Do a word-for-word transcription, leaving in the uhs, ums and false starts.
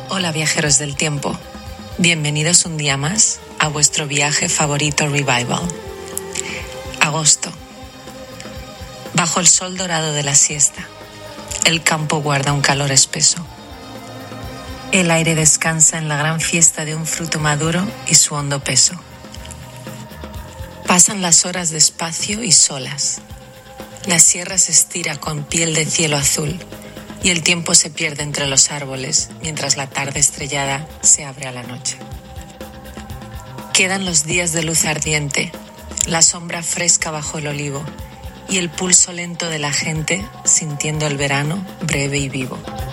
Hola viajeros del tiempo, bienvenidos un día más a vuestro viaje favorito Revival. Agosto. Bajo el sol dorado de la siesta, el campo guarda un calor espeso. El aire descansa en la gran fiesta de un fruto maduro y su hondo peso. Pasan las horas despacio y solas. La sierra se estira con piel de cielo azul y el tiempo se pierde entre los árboles mientras la tarde estrellada se abre a la noche. Quedan los días de luz ardiente, la sombra fresca bajo el olivo y el pulso lento de la gente sintiendo el verano breve y vivo.